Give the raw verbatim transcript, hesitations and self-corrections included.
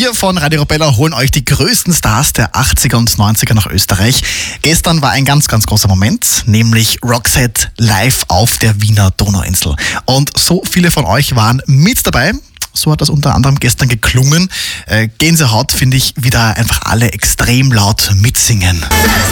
Wir von Radio Arabella holen euch die größten Stars der achtziger und neunziger nach Österreich. Gestern war ein ganz, ganz großer Moment, nämlich Roxette live auf der Wiener Donauinsel. Und so viele von euch waren mit dabei. So hat das unter anderem gestern geklungen. Äh, Gänsehaut, finde ich, wieder einfach alle extrem laut mitsingen.